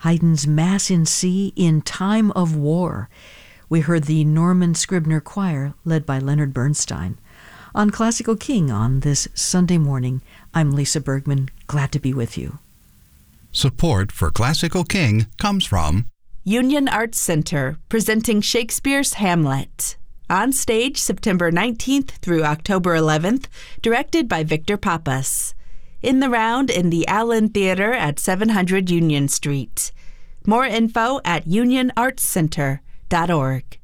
Haydn's Mass in C in Time of War. We heard the Norman Scribner Choir, led by Leonard Bernstein. On Classical King on this Sunday morning, I'm Lisa Bergman, glad to be with you. Support for Classical King comes from Union Arts Center, presenting Shakespeare's Hamlet. On stage September 19th through October 11th, directed by Victor Pappas. In the Round in the Allen Theater at 700 Union Street. More info at unionartscenter.org.